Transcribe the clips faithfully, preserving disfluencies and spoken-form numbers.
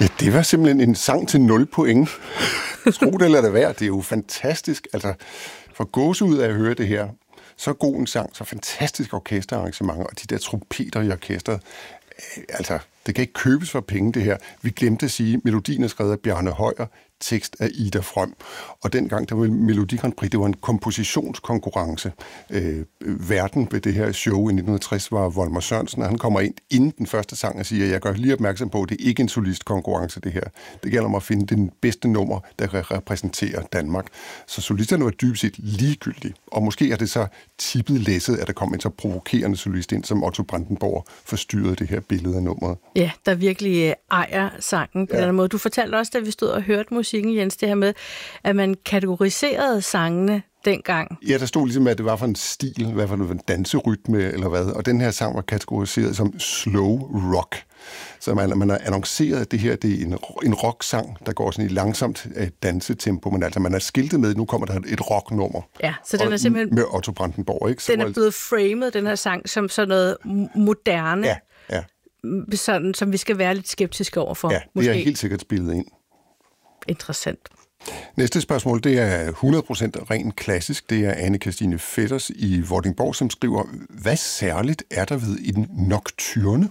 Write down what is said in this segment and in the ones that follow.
Ja, det var simpelthen en sang til nul point. Tro det eller det værd, det er jo fantastisk. Altså, for gåsehud af at høre det her, så god en sang, så fantastisk orkesterarrangement, og de der trompeter i orkestret, altså, det kan ikke købes for penge, det her. Vi glemte at sige, at melodien er skrevet af Bjarne Højer, tekst af Ida Frøm. Og dengang, der var Melodi Grand Prix, det var en kompositionskonkurrence. Øh, verden ved det her show i nitten tres var Volmer Sørensen, og han kommer ind inden den første sang og siger, jeg gør lige opmærksom på, at det er ikke en solistkonkurrence, det her. Det gælder om at finde den bedste nummer, der kan repræsentere Danmark. Så solisterne var dybest set ligegyldige. Og måske er det så tippet læsset, at der kom en så provokerende solist ind, som Otto Brandenborg forstyrrede det her billede af nummeret. Ja, der virkelig ejer sangen på ja. den måde. Du fortalte også, da vi stod og hørte musikken, Jens, det her med, at man kategoriserede sangene dengang. Ja, der stod ligesom, at det var for en stil, hvad for en danserytme eller hvad, og den her sang var kategoriseret som slow rock. Så man, man har annonceret, at det her det er en, en rock-sang, der går sådan i langsomt dansetempo, men altså man er skiltet med, nu kommer der et rocknummer. Ja, så den er simpelthen... Med Otto Brandenborg, ikke? Så den er blevet framet, den her sang, som sådan noget moderne. Ja, ja. Sådan, som vi skal være lidt skeptiske overfor. Ja, det måske. er helt sikkert spillet ind. Interessant. Næste spørgsmål, det er hundrede procent ren klassisk. Det er Anne-Kristine Fetters i Vordingborg, som skriver, hvad særligt er der ved en nocturne?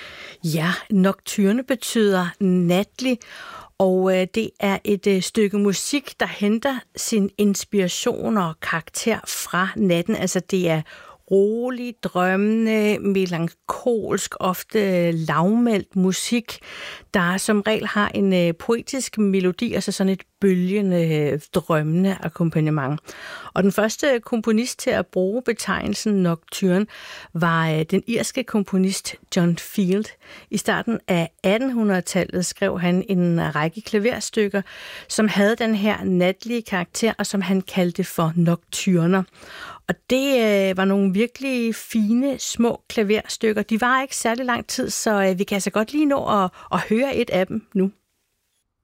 Ja, nocturne betyder natlig, og øh, det er et øh, stykke musik, der henter sin inspiration og karakter fra natten. Altså det er rolig, drømmende, melankolsk, ofte lavmældt musik, der som regel har en øh, poetisk melodi, altså sådan et bølgende, drømmende akkompagnement. Og den første komponist til at bruge betegnelsen nocturne var øh, den irske komponist John Field. I starten af attenhundredetallet skrev han en række klaverstykker, som havde den her natlige karakter, og som han kaldte for nocturner. Og det øh, var nogle virkelig fine, små klaverstykker. De var ikke særlig lang tid, så øh, vi kan altså godt lige nå at, at høre et af dem nu.